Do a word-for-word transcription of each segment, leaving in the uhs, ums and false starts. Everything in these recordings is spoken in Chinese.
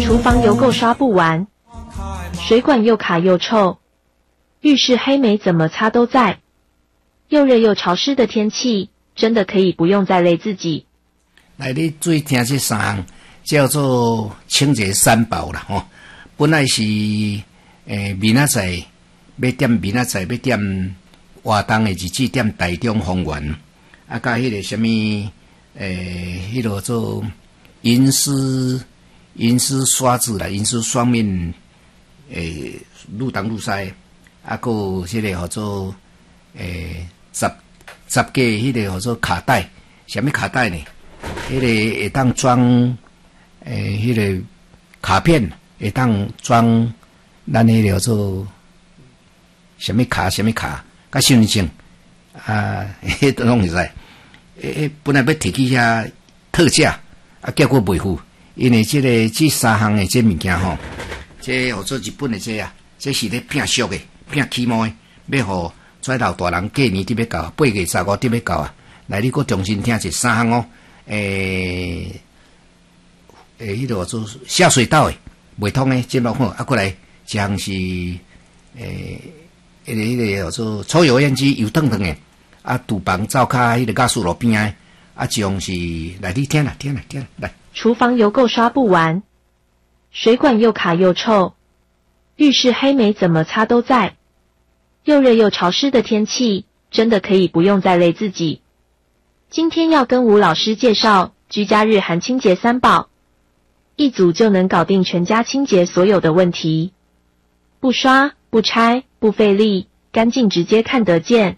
厨房油垢刷不完，水管又卡又臭，浴室黑霉怎么擦都在。又热又潮湿的天气，真的可以不用再累自己。 来，你注意听这三项，叫做清洁三宝啦吼。本来是诶明仔载要点明仔载要点活动的日子点台中丰原，啊，甲迄个什么诶，迄个做银丝银丝刷子啦，银丝双面诶入东入西，啊，个迄个叫做诶十十个迄个叫做卡带，什么卡带呢？迄个会当装诶，迄个卡片会当装咱迄个叫做什么卡什么卡，甲身份证啊，迄都拢会使。诶，本来要提起遐特价，啊，结果袂付，因为即、这个即三项诶即物件吼，即号做日本诶即啊，即是咧拼俗诶，拼起毛诶，要互跩老大人过年伫要到，八月十五伫要到啊。来，你搁重新听这三项哦。诶诶，迄个做下水道诶，袂通诶，节目好，啊，过来一项是诶，迄个迄个叫做抽油烟机油烫烫诶，啊，厨房灶骹迄个加速路边诶，啊，一项是来你听啦，听啦，听啦，来。 厨房油垢刷不完，水管又卡又臭，浴室黑霉怎么擦都在。又热又潮湿的天气，真的可以不用再累自己。今天要跟吴老师介绍居家日韩清洁三宝，一组就能搞定全家清洁所有的问题，不刷、不拆、不费力，干净直接看得见。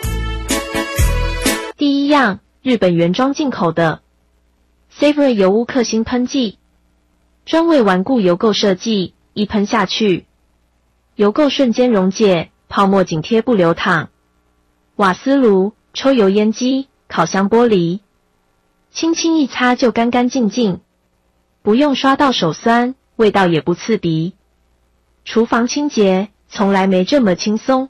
第一样，日本原装进口的 Savory 油污克星喷剂，专为顽固油垢设计，一喷下去，油垢瞬间溶解，泡沫紧贴不流淌。瓦斯炉、抽油烟机、烤箱玻璃，轻轻一擦就干干净净，不用刷到手酸，味道也不刺鼻。厨房清洁从来没这么轻松。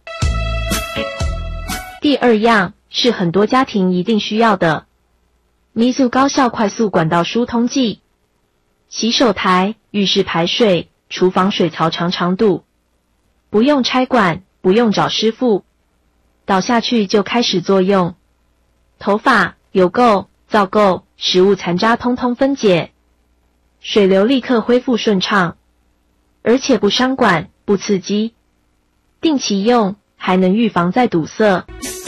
第二样是很多家庭一定需要的 Mizu 高效快速管道疏通剂，洗手台、浴室排水、厨房水槽常常堵，不用拆管，不用找师傅，倒下去就开始作用。头发、油垢、皂垢、食物残渣通通分解，水流立刻恢复顺畅，而且不伤管、不刺激，定期用还能预防再堵塞。